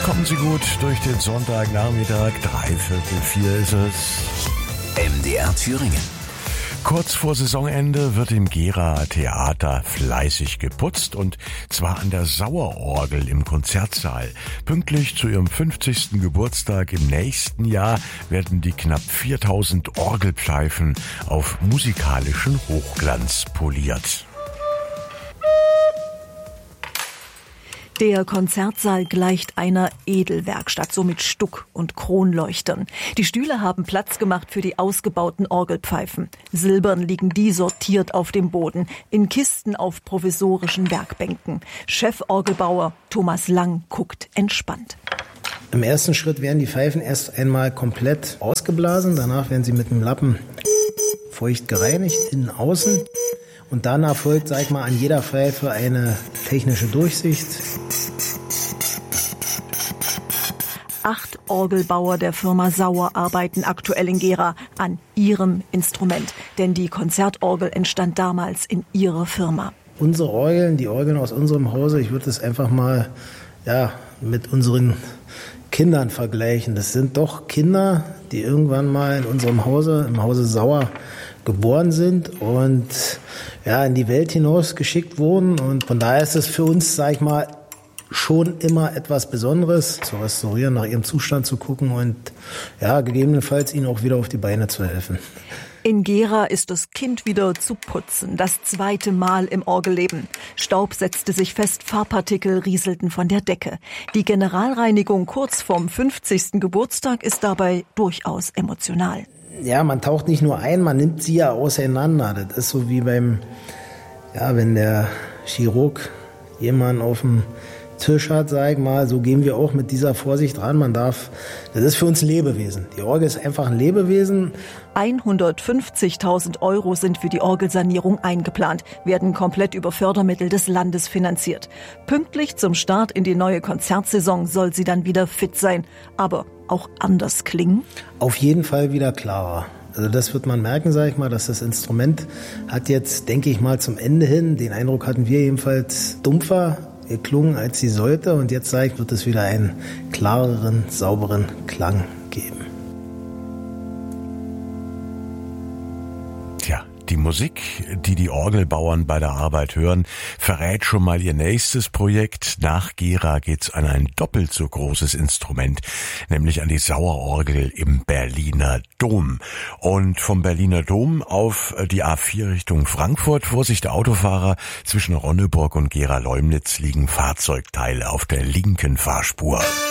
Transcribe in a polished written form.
Kommen Sie gut durch den Sonntagnachmittag, 3:45 ist es. MDR Thüringen. Kurz vor Saisonende wird im Gera Theater fleißig geputzt und zwar an der Sauerorgel im Konzertsaal. Pünktlich zu ihrem 50. Geburtstag im nächsten Jahr werden die knapp 4000 Orgelpfeifen auf musikalischen Hochglanz poliert. Der Konzertsaal gleicht einer Edelwerkstatt, so mit Stuck und Kronleuchtern. Die Stühle haben Platz gemacht für die ausgebauten Orgelpfeifen. Silbern liegen die sortiert auf dem Boden, in Kisten auf provisorischen Werkbänken. Cheforgelbauer Thomas Lang guckt entspannt. Im ersten Schritt werden die Pfeifen erst einmal komplett ausgeblasen. Danach werden sie mit dem Lappen feucht gereinigt, innen, außen. Und dann erfolgt, an jeder Pfeife eine technische Durchsicht. 8 Orgelbauer der Firma Sauer arbeiten aktuell in Gera an ihrem Instrument. Denn die Konzertorgel entstand damals in ihrer Firma. Unsere Orgeln, die Orgeln aus unserem Hause, ich würde es einfach mal mit unseren Kindern vergleichen. Das sind doch Kinder, die irgendwann mal in unserem Hause, im Hause Sauer, geboren sind und in die Welt hinaus geschickt wurden. Und von daher ist es für uns, schon immer etwas Besonderes, zu restaurieren, nach ihrem Zustand zu gucken und gegebenenfalls ihnen auch wieder auf die Beine zu helfen. In Gera ist das Kind wieder zu putzen, das 2. Mal im Orgelleben. Staub setzte sich fest, Farbpartikel rieselten von der Decke. Die Generalreinigung kurz vorm 50. Geburtstag ist dabei durchaus emotional. Ja, man taucht nicht nur ein, man nimmt sie ja auseinander. Das ist so wie wenn der Chirurg jemanden auf dem Tisch hat, so gehen wir auch mit dieser Vorsicht ran. Das ist für uns ein Lebewesen. Die Orgel ist einfach ein Lebewesen. 150.000 € sind für die Orgelsanierung eingeplant, werden komplett über Fördermittel des Landes finanziert. Pünktlich zum Start in die neue Konzertsaison soll sie dann wieder fit sein, aber auch anders klingen? Auf jeden Fall wieder klarer. Also das wird man merken, dass das Instrument hat jetzt, denke ich mal, zum Ende hin, den Eindruck hatten wir jedenfalls, dumpfer geklungen, als sie sollte. Und jetzt, wird es wieder einen klareren, sauberen Klang geben. Tja, die Musik, die die Orgelbauern bei der Arbeit hören, verrät schon mal ihr nächstes Projekt. Nach Gera geht's an ein doppelt so großes Instrument, nämlich an die Sauerorgel im Berliner Dom. Und vom Berliner Dom auf die A4 Richtung Frankfurt, Vorsicht Autofahrer, zwischen Ronneburg und Gera-Leumnitz liegen Fahrzeugteile auf der linken Fahrspur.